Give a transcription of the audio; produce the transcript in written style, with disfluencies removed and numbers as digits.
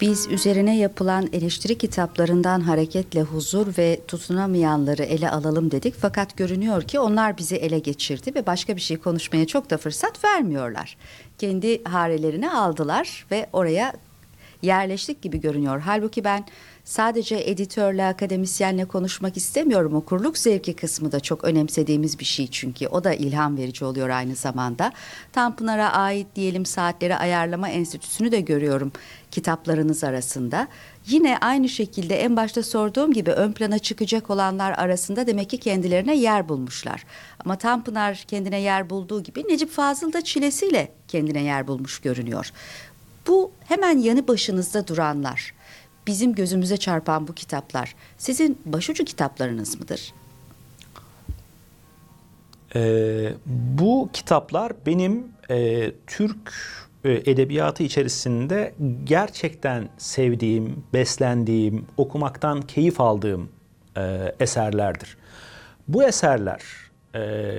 Biz üzerine yapılan eleştiri kitaplarından hareketle huzur ve tutunamayanları ele alalım dedik. Fakat görünüyor ki onlar bizi ele geçirdi ve başka bir şey konuşmaya çok da fırsat vermiyorlar. Kendi harelerini aldılar ve oraya yerleştik gibi görünüyor. Halbuki ben sadece editörle, akademisyenle konuşmak istemiyorum. Okurluk zevki kısmı da çok önemsediğimiz bir şey çünkü. O da ilham verici oluyor aynı zamanda. Tanpınar'a ait diyelim Saatleri Ayarlama Enstitüsü'nü de görüyorum kitaplarınız arasında. Yine aynı şekilde en başta sorduğum gibi ön plana çıkacak olanlar arasında demek ki kendilerine yer bulmuşlar. Ama Tanpınar kendine yer bulduğu gibi Necip Fazıl da çilesiyle kendine yer bulmuş görünüyor. Bu hemen yanı başınızda duranlar, bizim gözümüze çarpan bu kitaplar sizin başucu kitaplarınız mıdır? Bu kitaplar benim Türk edebiyatı içerisinde gerçekten sevdiğim, beslendiğim, okumaktan keyif aldığım eserlerdir. Bu eserler